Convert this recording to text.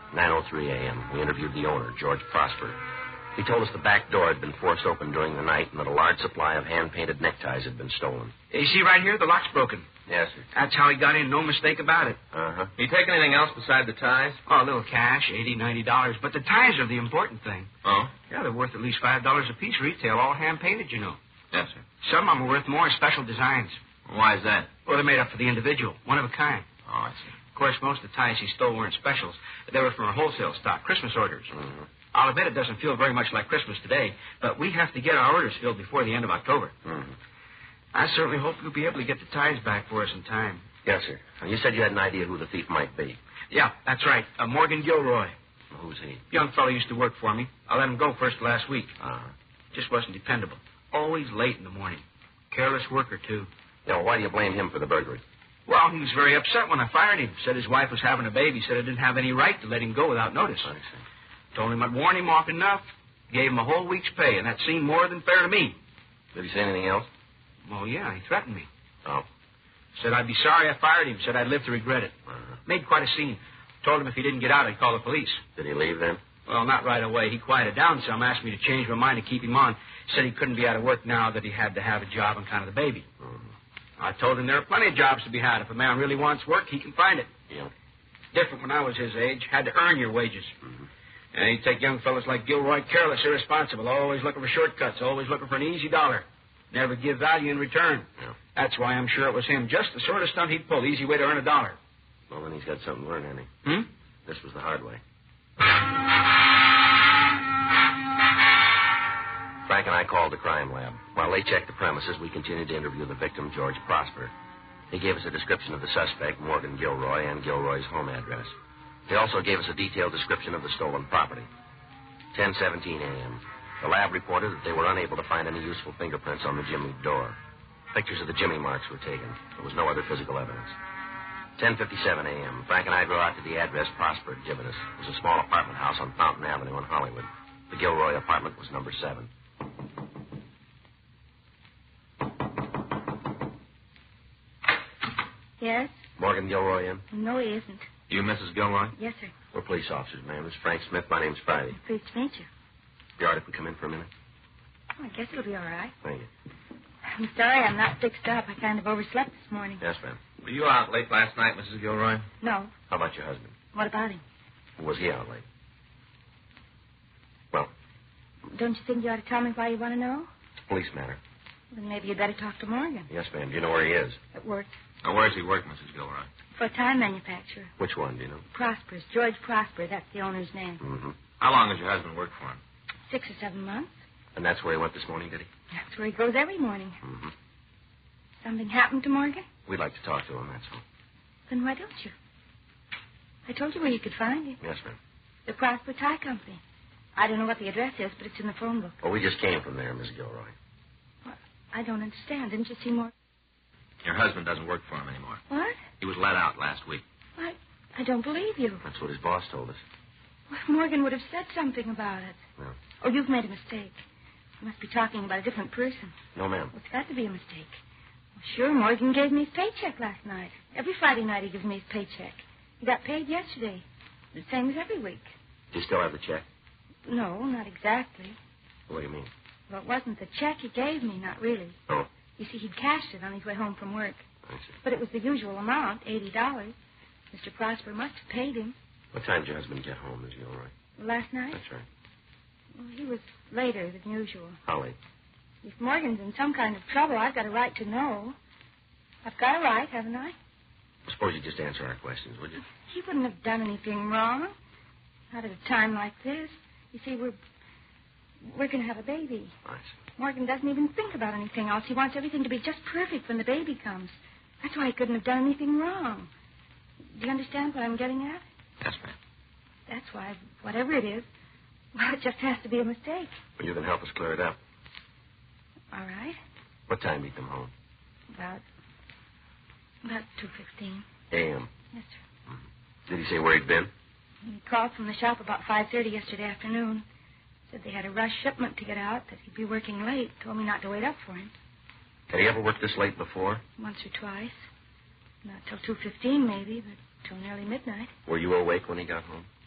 9:03 a.m. We interviewed the owner, George Prosper. He told us the back door had been forced open during the night and that a large supply of hand-painted neckties had been stolen. You see right here, the lock's broken. Yes, sir. That's how he got in, no mistake about it. Uh-huh. You take anything else besides the ties? Oh, a little cash, $80, $90. But the ties are the important thing. Oh? Yeah, they're worth at least $5 a piece retail, all hand-painted, you know. Yes, sir. Some of them are worth more, special designs. Why is that? Well, they're made up for the individual, one of a kind. Oh, I see. Of course, most of the ties he stole weren't specials. They were from our wholesale stock, Christmas orders. Mm-hmm. I'll admit it doesn't feel very much like Christmas today, but we have to get our orders filled before the end of October. Mm-hmm. I certainly hope you'll be able to get the ties back for us in time. Yes, sir. You said you had an idea who the thief might be. Yeah, that's right. Morgan Gilroy. Who's he? Young fellow used to work for me. I let him go first last week. Uh-huh. Just wasn't dependable. Always late in the morning. Careless worker, too. Yeah, why do you blame him for the burglary? Well, he was very upset when I fired him. Said his wife was having a baby. Said I didn't have any right to let him go without notice. I see. Told him I'd warn him off enough. Gave him a whole week's pay, and that seemed more than fair to me. Did he say anything else? Well, yeah, he threatened me. Oh. Said I'd be sorry I fired him. Said I'd live to regret it. Uh-huh. Made quite a scene. Told him if he didn't get out, I'd call the police. Did he leave then? Well, not right away. He quieted down some, asked me to change my mind to keep him on. Said he couldn't be out of work now, that he had to have a job on account of the baby. Mm-hmm. I told him there are plenty of jobs to be had. If a man really wants work, he can find it. Yeah. Different when I was his age. Had to earn your wages. Mm-hmm. And he'd take young fellas like Gilroy careless, irresponsible, always looking for shortcuts, always looking for an easy dollar. Never give value in return. Yeah. That's why I'm sure it was him. Just the sort of stunt he'd pull. Easy way to earn a dollar. Well, then he's got something to learn, hasn't he? Hmm? This was the hard way. Frank and I called the crime lab. While they checked the premises, we continued to interview the victim, George Prosper. He gave us a description of the suspect, Morgan Gilroy, and Gilroy's home address. He also gave us a detailed description of the stolen property. 10:17 a.m. The lab reported that they were unable to find any useful fingerprints on the jimmy door. Pictures of the jimmy marks were taken. There was no other physical evidence. 10:57 a.m. Frank and I drove out to the address Prosper had given us. It was a small apartment house on Fountain Avenue in Hollywood. The Gilroy apartment was number 7. Yes? Morgan Gilroy in? No, he isn't. You Mrs. Gilroy? Yes, sir. We're police officers, ma'am. This is Frank Smith. My name's Friday. Pleased to meet you. You all right if we come in for a minute? Oh, I guess it'll be all right. Thank you. I'm sorry I'm not fixed up. I kind of overslept this morning. Yes, ma'am. Were you out late last night, Mrs. Gilroy? No. How about your husband? What about him? Was he out late? Well, Don't you think you ought to tell me why you want to know? it's a police matter. Then maybe you'd better talk to Morgan. Yes, ma'am. Do you know where he is? At work. Now, where's he work, Mrs. Gilroy? For a time manufacturer. Which one, do you know? Prosper's. George Prosper. That's the owner's name. Mm-hmm. How long has your husband worked for him? 6 or 7 months. And that's where he went this morning, did he? That's where he goes every morning. Mm-hmm. Something happened to Morgan? We'd like to talk to him, that's all. Then why don't you? I told you where you could find him. Yes, ma'am. The Prosper Tie Company. I don't know what the address is, but it's in the phone book. Well, we just came from there, Miss Gilroy. Well, I don't understand. Didn't you see Morgan? Your husband doesn't work for him anymore. What? He was let out last week. I don't believe you. That's what his boss told us. Well, Morgan would have said something about it. No. Oh, you've made a mistake. You must be talking about a different person. No, ma'am. Well, it's got to be a mistake. Well, sure, Morgan gave me his paycheck last night. Every Friday night he gives me his paycheck. He got paid yesterday. The same as every week. Do you still have the check? No, not exactly. What do you mean? Well, it wasn't the check he gave me, not really. Oh. You see, he'd cashed it on his way home from work. I see. But it was the usual amount, $80. Mr. Prosper must have paid him. What time did your husband get home, Miss Gilroy? Last night? That's right. Well, he was later than usual. How late? If Morgan's in some kind of trouble, I've got a right to know. I've got a right, haven't I? Suppose you just answer our questions, would you? He wouldn't have done anything wrong. Not at a time like this. You see, we're going to have a baby. I see. Morgan doesn't even think about anything else. He wants everything to be just perfect when the baby comes. That's why he couldn't have done anything wrong. Do you understand what I'm getting at? Yes, ma'am. That's why, whatever it is, well, it just has to be a mistake. Well, you can help us clear it up. All right. What time did he come home? About 2:15. A.M. Yes, sir. Did he say where he'd been? He called from the shop about 5:30 yesterday afternoon. Said they had a rush shipment to get out, that he'd be working late. Told me not to wait up for him. Had he ever worked this late before? Once or twice. Not till 2:15 maybe, but till nearly midnight. Were you awake when he got home?